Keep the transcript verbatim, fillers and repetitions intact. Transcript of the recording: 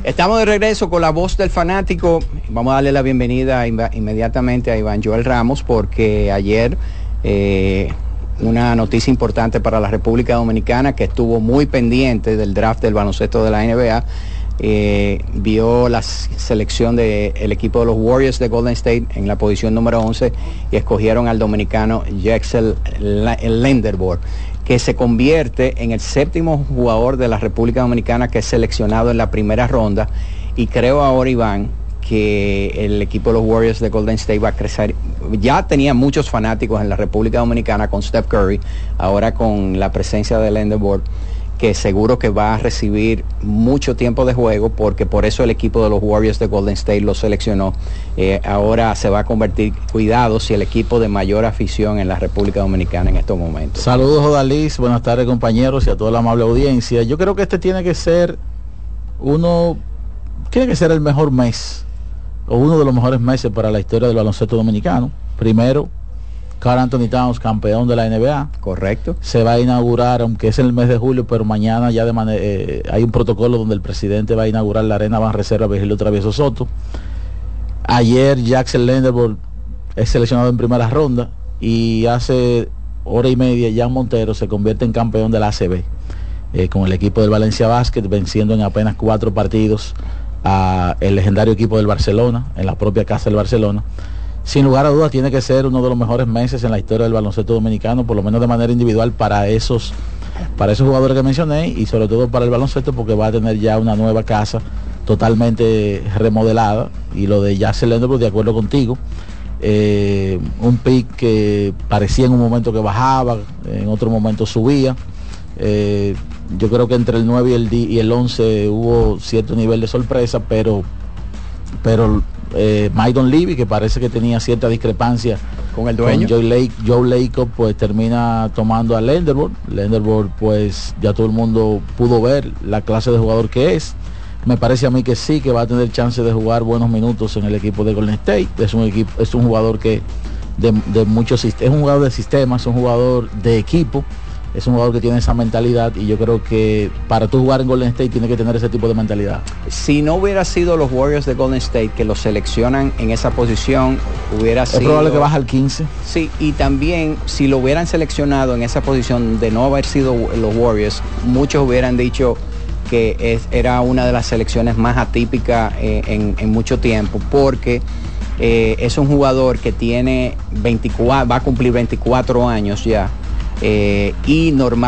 Estamos de regreso con la voz del fanático. Vamos a darle la bienvenida inmediatamente a Iván Joel Ramos, porque ayer eh, una noticia importante para la República Dominicana, que estuvo muy pendiente del draft del baloncesto de la N B A, eh, vio la selección del equipo de los Warriors de Golden State en la posición número once y escogieron al dominicano Jaxel Lenderbord, que se convierte en el séptimo jugador de la República Dominicana que es seleccionado en la primera ronda. Y creo ahora, Iván, que el equipo de los Warriors de Golden State va a crecer. Ya tenía muchos fanáticos en la República Dominicana con Steph Curry, ahora con la presencia de Lenderbord, que seguro que va a recibir mucho tiempo de juego, porque por eso el equipo de los Warriors de Golden State lo seleccionó. Eh, ahora se va a convertir, cuidado, si el equipo de mayor afición en la República Dominicana en estos momentos. Saludos, Odalis, buenas tardes, compañeros, y a toda la amable audiencia. Yo creo que este tiene que ser uno, tiene que ser el mejor mes, o uno de los mejores meses para la historia del baloncesto dominicano. Primero, Karl Anthony Towns, campeón de la N B A. Correcto. Se va a inaugurar, aunque es en el mes de julio, pero mañana ya de manera, eh, hay un protocolo donde el presidente va a inaugurar la Arena Banreserva Virgilio Travieso Soto. Ayer Jaxel Lenderbord es seleccionado en primera ronda, y hace hora y media Jan Montero se convierte en campeón de la A C B eh, con el equipo del Valencia Basket, venciendo en apenas cuatro partidos a el legendario equipo del Barcelona, en la propia casa del Barcelona. Sin lugar a dudas tiene que ser uno de los mejores meses en la historia del baloncesto dominicano, por lo menos de manera individual, para esos para esos jugadores que mencioné, y sobre todo para el baloncesto, porque va a tener ya una nueva casa totalmente remodelada. Y lo de Jaxel Lenderbord, de acuerdo contigo, eh, un pick que parecía en un momento que bajaba, en otro momento subía. eh, yo creo que entre el nueve y el, y el once hubo cierto nivel de sorpresa, pero pero Eh, Maidon Levy, que parece que tenía cierta discrepancia con el dueño, con Joe, Lake, Joe Lacob, pues termina tomando a Lenderbord. Lenderbord, pues ya todo el mundo pudo ver la clase de jugador que es. Me parece a mí que sí, que va a tener chance de jugar buenos minutos en el equipo de Golden State. Es un equipo, es un jugador que de, de muchos, es un jugador de sistema, es un jugador de equipo, es un jugador que tiene esa mentalidad, y yo creo que para tú jugar en Golden State tiene que tener ese tipo de mentalidad. Si no hubiera sido los Warriors de Golden State que lo seleccionan en esa posición, hubiera es sido... Es probable que baje al quince. Sí, y también si lo hubieran seleccionado en esa posición de no haber sido los Warriors, muchos hubieran dicho que es, era una de las selecciones más atípicas eh, en, en mucho tiempo, porque eh, es un jugador que tiene veinticuatro, va a cumplir veinticuatro años ya, eh, y normal